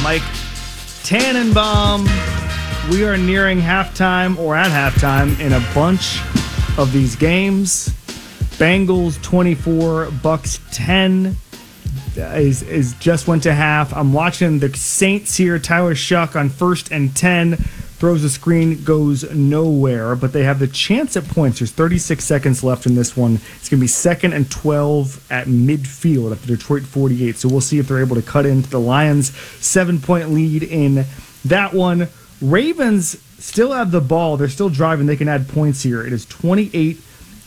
Mike Tannenbaum. We are nearing halftime or at halftime in a bunch of these games. Bengals 24, Bucks 10 is just went to half. I'm watching the Saints here. Tyler Shuck on 1st and 10. Throws a screen, goes nowhere, but they have the chance at points. There's 36 seconds left in this one. It's going to be 2nd and 12 at midfield at the Detroit 48. So we'll see if they're able to cut into the Lions' 7-point lead in that one. Ravens still have the ball. They're still driving. They can add points here. It is 28-13.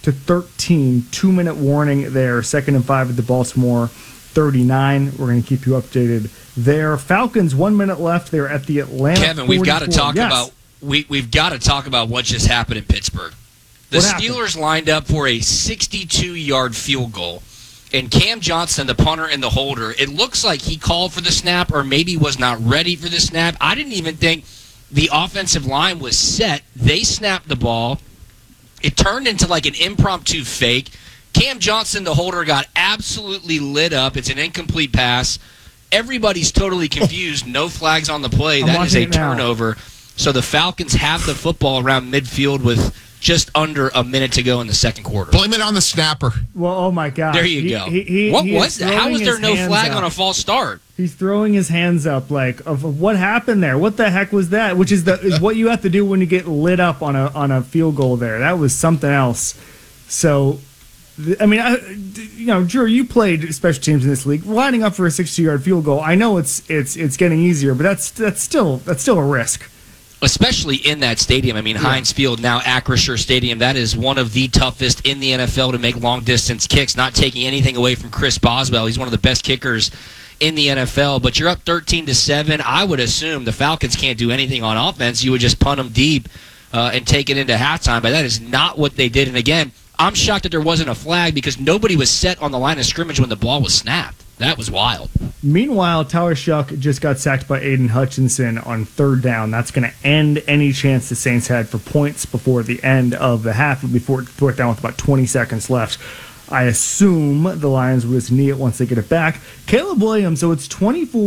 2-minute warning there. 2nd and 5 at the Baltimore 39. We're going to keep you updated there. Falcons, 1 minute left. They're at the Atlanta. Kevin, we've got to talk about we've got to talk about what just happened in Pittsburgh. The Steelers lined up for a 62-yard field goal, and Cam Johnson, the punter and the holder, it looks like he called for the snap or maybe was not ready for the snap. I didn't even think the offensive line was set. They snapped the ball. It turned into like an impromptu fake. Cam Johnson, the holder, got absolutely lit up. It's an incomplete pass. Everybody's totally confused. No flags on the play. That is a turnover. So the Falcons have the football around midfield with just under a minute to go in the second quarter. Blame it on the snapper. Well, oh my God. There you go. What was that? How was there no flag on a false start? He's throwing his hands up like, of what happened there? What the heck was that? Which is what you have to do when you get lit up on a field goal there. That was something else. So, I mean, Drew, you played special teams in this league. Lining up for a 60-yard field goal, I know it's getting easier, but that's still a risk. Especially in that stadium. I mean, Heinz Field, now Acrisure Stadium, that is one of the toughest in the NFL to make long-distance kicks, not taking anything away from Chris Boswell. He's one of the best kickers in the NFL, but you're up 13-7. I would assume the Falcons can't do anything on offense. You would just punt them deep and take it into halftime, but that is not what they did. And again, I'm shocked that there wasn't a flag because nobody was set on the line of scrimmage when the ball was snapped. That was wild. Meanwhile, Tyler Shuck just got sacked by Aiden Hutchinson on 3rd down. That's going to end any chance the Saints had for points before the end of the half. It'll be 4th down with about 20 seconds left. I assume the Lions will just knee it once they get it back. Caleb Williams, so it's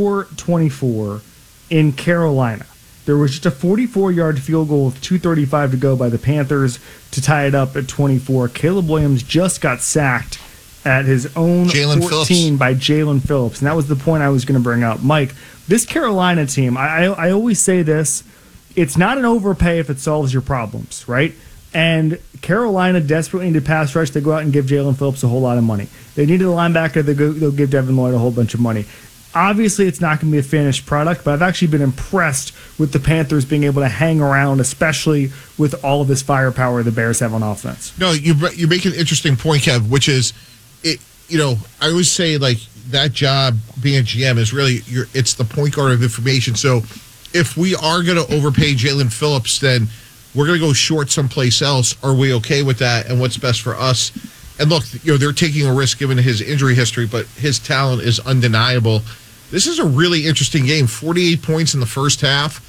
24-24 in Carolina. There was just a 44-yard field goal with 2:35 to go by the Panthers to tie it up at 24. Caleb Williams just got sacked at his own 14 by Jalen Phillips. And that was the point I was going to bring up. Mike, this Carolina team, I always say this, it's not an overpay if it solves your problems, right? And Carolina desperately needed pass rush. They go out and give Jalen Phillips a whole lot of money. They needed a linebacker. They'll give Devin Lloyd a whole bunch of money. Obviously, it's not going to be a finished product, but I've actually been impressed with the Panthers being able to hang around, especially with all of this firepower the Bears have on offense. No, you make an interesting point, Kev, which is, I always say, like, that job being a GM is really, it's the point guard of information. So if we are going to overpay Jalen Phillips, then we're going to go short someplace else. Are we okay with that? And what's best for us? And look, they're taking a risk given his injury history, but his talent is undeniable. This is a really interesting game. 48 points in the first half.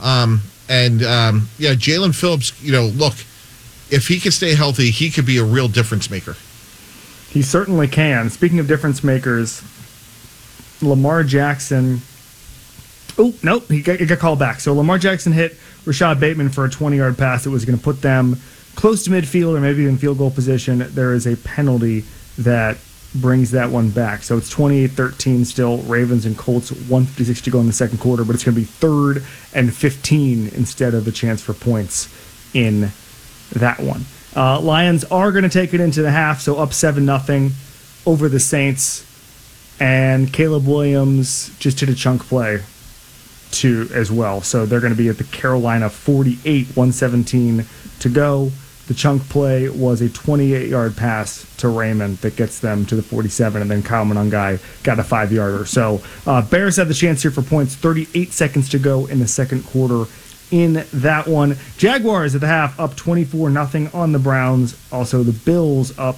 Jalen Phillips, look, if he can stay healthy, he could be a real difference maker. He certainly can. Speaking of difference makers, Lamar Jackson. Oh, nope, he got called back. So Lamar Jackson hit Rashad Bateman for a 20-yard pass that was going to put them close to midfield or maybe even field goal position. There is a penalty that brings that one back. So it's 28-13 still. Ravens and Colts, 1:56 to go in the second quarter, but it's going to be 3rd and 15 instead of a chance for points in that one. Lions are going to take it into the half, so up 7-0 over the Saints. And Caleb Williams just did a chunk play too as well. So they're going to be at the Carolina 48, 1:17 to go. The chunk play was a 28-yard pass to Raymond that gets them to the 47, and then Kyle Monangai got a 5-yarder. So Bears have the chance here for points. 38 seconds to go in the second quarter in that one. Jaguars at the half up 24-0 on the Browns. Also, the Bills up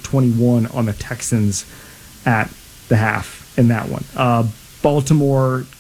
24-21 on the Texans at the half in that one. Baltimore